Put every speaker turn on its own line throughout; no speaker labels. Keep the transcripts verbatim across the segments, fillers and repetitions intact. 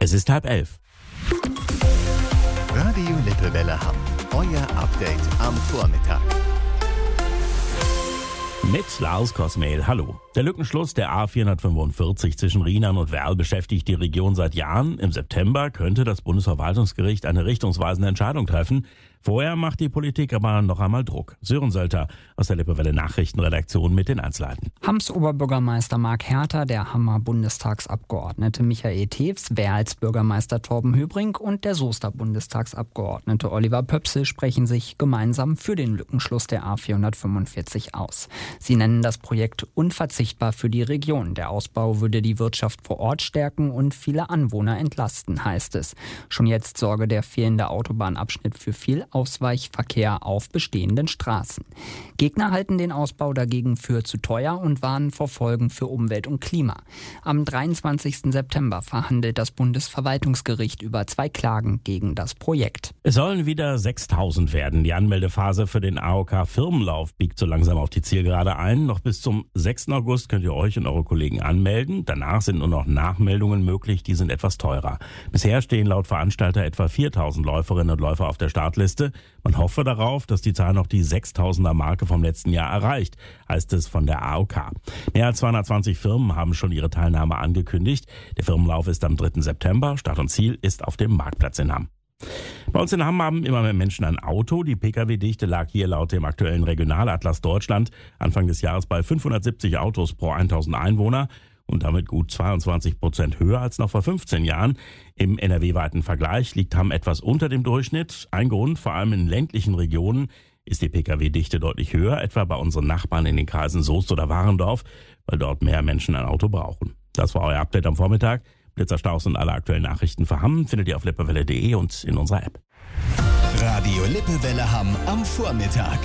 Es ist halb elf.
Radio Lippewelle Hamm. Euer Update am Vormittag.
Mit Lars Kosmehl, hallo. Der Lückenschluss der A vierhundertfünfundvierzig zwischen Rheinland und Werl beschäftigt die Region seit Jahren. Im September könnte das Bundesverwaltungsgericht eine richtungsweisende Entscheidung treffen. Vorher macht die Politik aber noch einmal Druck. Sören Sölter aus der Lippewelle Nachrichtenredaktion mit den Einzelheiten.
Hamms Oberbürgermeister Marc Herter, der Hammer Bundestagsabgeordnete Michael Tews, Werls Bürgermeister Torben Höbrink und der Soester Bundestagsabgeordnete Oliver Pöpsel sprechen sich gemeinsam für den Lückenschluss der A vierhundertfünfundvierzig aus. Sie nennen das Projekt unverzichtbar für die Region. Der Ausbau würde die Wirtschaft vor Ort stärken und viele Anwohner entlasten, heißt es. Schon jetzt sorge der fehlende Autobahnabschnitt für viel Ausweichverkehr auf bestehenden Straßen. Gegner halten den Ausbau dagegen für zu teuer und warnen vor Folgen für Umwelt und Klima. Am dreiundzwanzigsten September verhandelt das Bundesverwaltungsgericht über zwei Klagen gegen das Projekt.
Es sollen wieder sechstausend werden. Die Anmeldefase für den A O K-Firmenlauf biegt so langsam auf die Zielgerade ein. Noch bis zum sechsten August könnt ihr euch und eure Kollegen anmelden. Danach sind nur noch Nachmeldungen möglich, die sind etwas teurer. Bisher stehen laut Veranstalter etwa viertausend Läuferinnen und Läufer auf der Startliste. Man hoffe darauf, dass die Zahl noch die sechstausender Marke vom letzten Jahr erreicht, heißt es von der A O K. Mehr als zweihundertzwanzig Firmen haben schon ihre Teilnahme angekündigt. Der Firmenlauf ist am dritten September. Start und Ziel ist auf dem Marktplatz in Hamm. Bei uns in Hamm haben immer mehr Menschen ein Auto. Die Pkw-Dichte lag hier laut dem aktuellen Regionalatlas Deutschland Anfang des Jahres bei fünfhundertsiebzig Autos pro tausend Einwohner und damit gut zweiundzwanzig Prozent höher als noch vor fünfzehn Jahren. Im N R W-weiten Vergleich liegt Hamm etwas unter dem Durchschnitt. Ein Grund, vor allem in ländlichen Regionen, ist die Pkw-Dichte deutlich höher, etwa bei unseren Nachbarn in den Kreisen Soest oder Warendorf, weil dort mehr Menschen ein Auto brauchen. Das war euer Update am Vormittag. Blitzerstaus und alle aktuellen Nachrichten für Hamm findet ihr auf lippewelle punkt de und in unserer App.
Radio Lippewelle Hamm am Vormittag.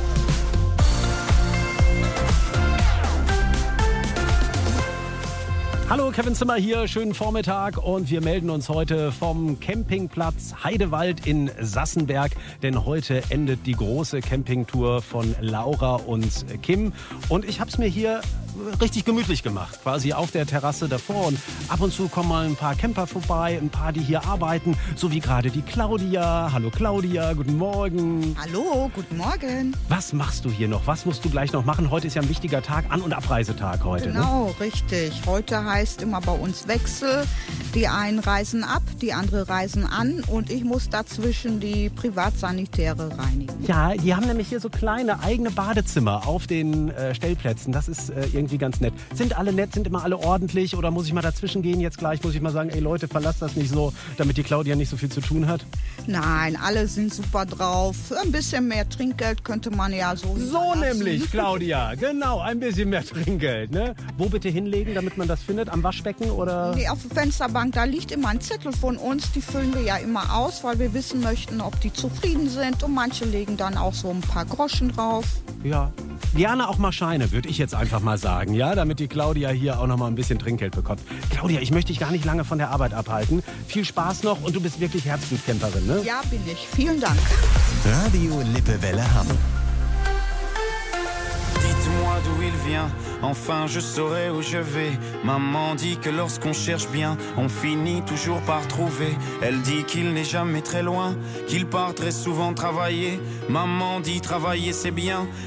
Hallo, Kevin Zimmer hier, schönen Vormittag und wir melden uns heute vom Campingplatz Heidewald in Sassenberg, denn heute endet die große Campingtour von Laura und Kim und ich habe es mir hier richtig gemütlich gemacht, quasi auf der Terrasse davor und ab und zu kommen mal ein paar Camper vorbei, ein paar, die hier arbeiten, so wie gerade die Claudia. Hallo Claudia, guten Morgen.
Hallo, guten Morgen.
Was machst du hier noch? Was musst du gleich noch machen? Heute ist ja ein wichtiger Tag, An- und Abreisetag heute.
Genau,
ne?
Richtig. Heute heißt immer bei uns Wechsel. Die einen reisen ab, die andere reisen an und ich muss dazwischen die Privatsanitäre reinigen.
Ja, die haben nämlich hier so kleine eigene Badezimmer auf den äh, Stellplätzen. Das ist äh, irgendwie ganz nett. Sind alle nett, sind immer alle ordentlich oder muss ich mal dazwischen gehen jetzt gleich? Muss ich mal sagen, ey Leute, verlasst das nicht so, damit die Claudia nicht so viel zu tun hat?
Nein, alle sind super drauf. Ein bisschen mehr Trinkgeld könnte man ja so
So
lassen.
nämlich, Claudia. Genau, ein bisschen mehr Trinkgeld. Ne? Wo bitte hinlegen, damit man das findet? Am Waschbecken oder?
Nee, auf der Fensterbank, da liegt immer ein Zettel von uns. Die füllen wir ja immer aus, weil wir wissen möchten, ob die zufrieden sind. Und manche legen dann auch so ein paar Groschen drauf.
Ja, gerne auch mal Scheine, würde ich jetzt einfach mal sagen, ja, damit die Claudia hier auch noch mal ein bisschen Trinkgeld bekommt. Claudia, ich möchte dich gar nicht lange von der Arbeit abhalten. Viel Spaß noch und du bist wirklich Herzenscamperin, ne?
Ja, bin ich. Vielen Dank.
Radio Lippewelle Hamm.
Dites-moi d'où il vient, enfin je saurai où je vais. Maman dit que lorsqu'on cherche bien, on finit toujours par trouver. Elle dit qu'il n'est jamais très loin, qu'il part très souvent travailler. Maman dit travailler c'est bien.